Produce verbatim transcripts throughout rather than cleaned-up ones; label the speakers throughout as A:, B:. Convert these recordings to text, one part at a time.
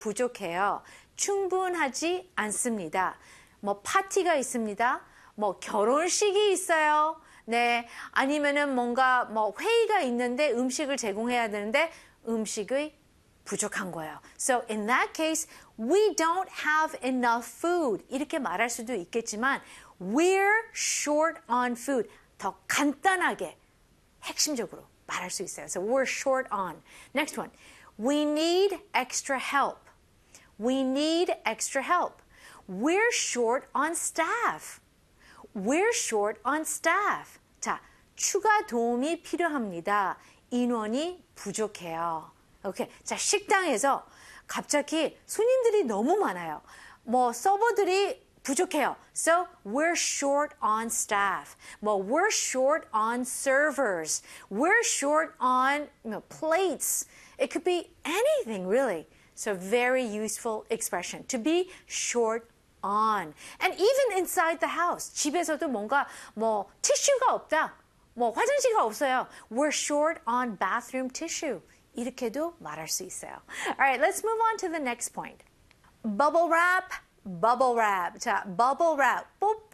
A: 부족해요. 충분하지 않습니다. 뭐 파티가 있습니다. 뭐 결혼식이 있어요. 네, 아니면은 뭔가 뭐 회의가 있는데 음식을 제공해야 되는데 음식의 부족한 거예요. So in that case, we don't have enough food. 이렇게 말할 수도 있겠지만 we're short on food. 더 간단하게 핵심적으로 말할 수 있어요. So we're short on. Next one. We need extra help. We need extra help. We're short on staff. We're short on staff. 자, 추가 도움이 필요합니다. 인원이 부족해요. 오케이. 자, 식당에서 갑자기 손님들이 너무 많아요. 뭐 서버들이 부족해요. So we're short on staff. 뭐 we're short on servers. We're short on you know, plates. It could be anything really. So very useful expression. To be short on. And even inside the house. 집에서도 뭔가 뭐 티슈가 없다. 뭐 화장실가 없어요. We're short on bathroom tissue. 이렇게도 말할 수 있어요. Alright, let's move on to the next point. Bubble wrap, bubble wrap. 자, bubble wrap.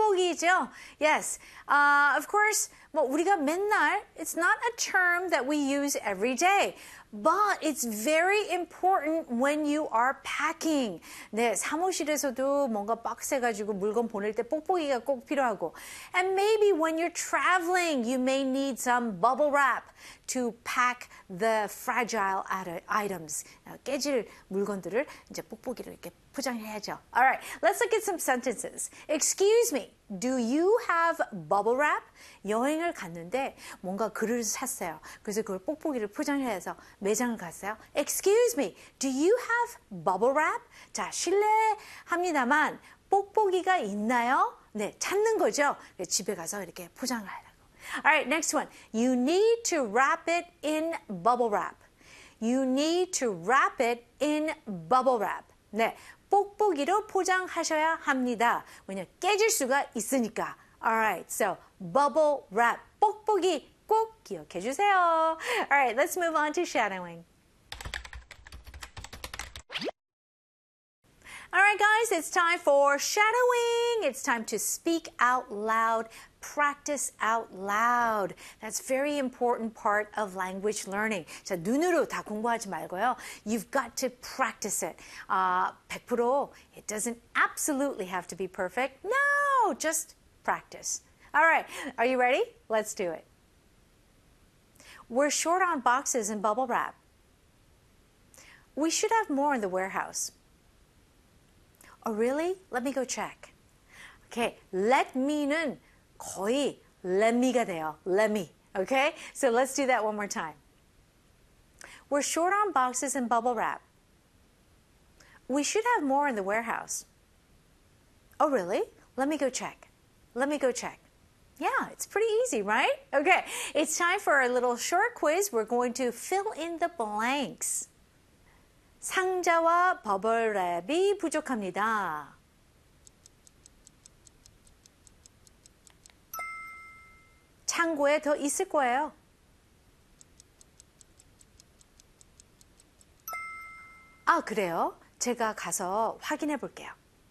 A: 뽁뽁이죠? Yes. Uh, of course, 뭐 우리가 맨날, it's not a term that we use every day. But it's very important when you are packing. 네, 사무실에서도 뭔가 박스해가지고 물건 보낼 때 뽁뽁이가 꼭 필요하고. And maybe when you're traveling, you may need some bubble wrap to pack the fragile items. 깨질 물건들을 이제 뽁뽁이로 이렇게 포장해야죠. Alright, let's look at some sentences. Excuse me, do you have bubble wrap? 여행을 갔는데 뭔가 그릇을 샀어요. 그래서 그걸 뽁뽁이를 포장해서 매장을 갔어요. Excuse me, do you have bubble wrap? 자, 실례합니다만 뽁뽁이가 있나요? 네, 찾는 거죠. 집에 가서 이렇게 포장을 하려고. Alright, next one. You need to wrap it in bubble wrap. You need to wrap it in bubble wrap. 네, 뽁뽁이로 포장하셔야 합니다. 왜냐 깨질 수가 있으니까. Alright, so bubble wrap. 뽁뽁이 꼭 기억해 주세요. Alright, let's move on to shadowing. Alright guys, it's time for shadowing. It's time to speak out loud, practice out loud. That's a very important part of language learning. 자, 눈으로 다 공부하지 말고요. You've got to practice it. Uh, 백 퍼센트 it doesn't absolutely have to be perfect. No, just practice. Alright, are you ready? Let's do it. We're short on boxes and bubble wrap. We should have more in the warehouse. Oh, really? Let me go check. Okay, let me는 거의 let me가 돼요. Let me. Okay? So let's do that one more time. We're short on boxes and bubble wrap. We should have more in the warehouse. Oh, really? Let me go check. Let me go check. Yeah, it's pretty easy, right? Okay, it's time for a little short quiz. We're going to fill in the blanks. 상자와 버블랩이 부족합니다. 창고에 더 있을 거예요. 아, 그래요? 제가 가서 확인해 볼게요.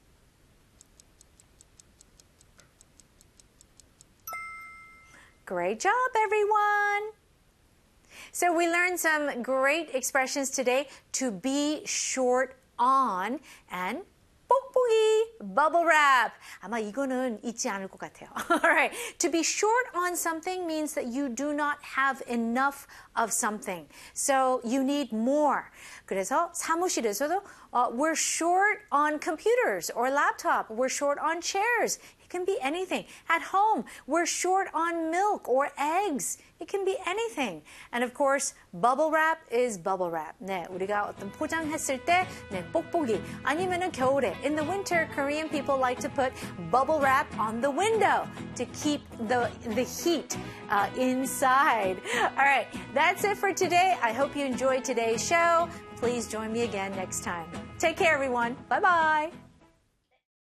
A: Great job, everyone! So we learned some great expressions today. To be short on and 뽁뽁이, bubble wrap. 아마 이거는 잊지 않을 것 같아요. Alright. To be short on something means that you do not have enough of something. So you need more. 그래서 사무실에서도 uh, we're short on computers or laptop. We're short on chairs. It can be anything. At home, we're short on milk or eggs. It can be anything. And of course, bubble wrap is bubble wrap. 네, 우리가 어떤 포장했을 때, 네, 뽁뽁이. 아니면은 겨울에, in the winter, Korean people like to put bubble wrap on the window to keep the, the heat uh, inside. All right, that's it for today. I hope you enjoyed today's show. Please join me again next time. Take care, everyone. Bye-bye.